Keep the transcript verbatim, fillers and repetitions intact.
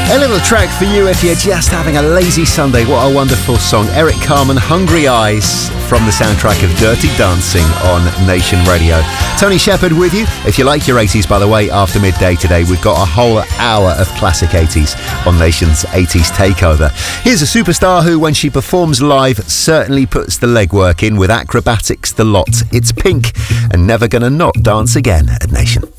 A little track for you if you're just having a lazy Sunday. What a wonderful song. Eric Carmen, Hungry Eyes, from the soundtrack of Dirty Dancing on Nation Radio. Tony Shepherd with you. If you like your eighties, by the way, after midday today, we've got a whole hour of classic eighties on Nation's eighties Takeover. Here's a superstar who, when she performs live, certainly puts the legwork in with acrobatics the lot. It's Pink and Never Gonna Not Dance Again at Nation.